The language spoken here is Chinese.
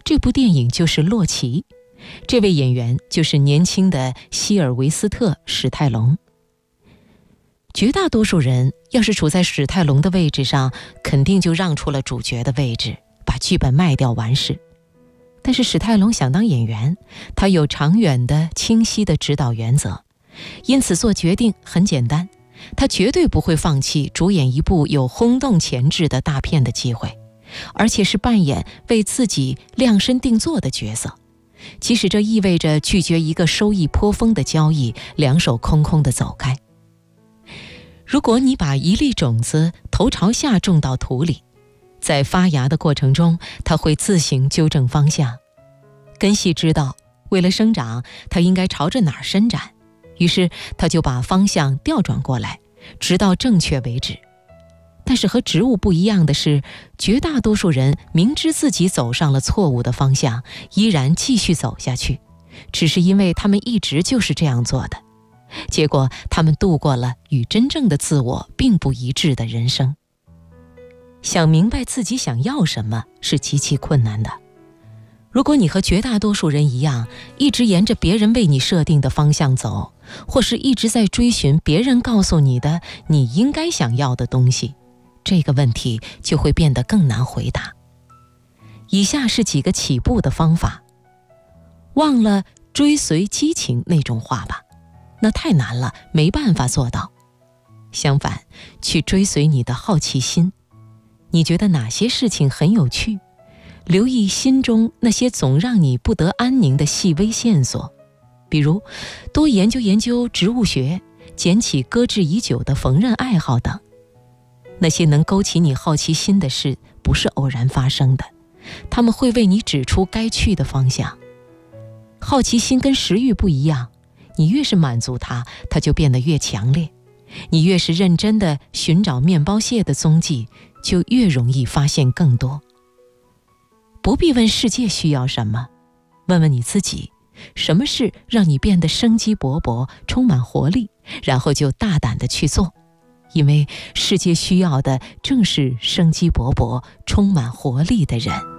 这部电影就是《洛奇》，这位演员就是年轻的希尔维斯特·史泰龙。绝大多数人要是处在史泰龙的位置上，肯定就让出了主角的位置，把剧本卖掉完事。但是史泰龙想当演员，他有长远的、清晰的指导原则，因此做决定很简单，他绝对不会放弃主演一部有轰动前置的大片的机会，而且是扮演为自己量身定做的角色，即使这意味着拒绝一个收益颇丰的交易，两手空空地走开。如果你把一粒种子头朝下种到土里，在发芽的过程中，它会自行纠正方向。根系知道，为了生长，它应该朝着哪儿伸展，于是它就把方向调转过来，直到正确为止。但是和植物不一样的是，绝大多数人明知自己走上了错误的方向，依然继续走下去，只是因为他们一直就是这样做的。结果他们度过了与真正的自我并不一致的人生。想明白自己想要什么是极其困难的。如果你和绝大多数人一样，一直沿着别人为你设定的方向走，或是一直在追寻别人告诉你的你应该想要的东西，这个问题就会变得更难回答。以下是几个起步的方法。忘了追随激情那种话吧，那太难了，没办法做到。相反，去追随你的好奇心。你觉得哪些事情很有趣？留意心中那些总让你不得安宁的细微线索，比如多研究研究植物学，捡起搁置已久的缝纫爱好等。那些能勾起你好奇心的事不是偶然发生的，它们会为你指出该去的方向。好奇心跟食欲不一样，你越是满足它，它就变得越强烈。你越是认真地寻找面包屑的踪迹，就越容易发现更多。不必问世界需要什么，问问你自己，什么事让你变得生机勃勃，充满活力，然后就大胆地去做。因为世界需要的正是生机勃勃、充满活力的人。